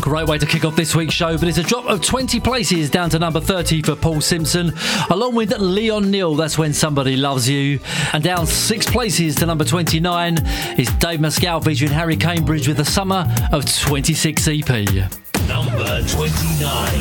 Great way to kick off this week's show, but it's a drop of 20 places down to number 30 for Paul Simpson, along with Leon Neal, That's When Somebody Loves You. And down 6 places to number 29 is Dave Mescal featuring Harry Cambridge with the Summer of 26 EP. Number 29.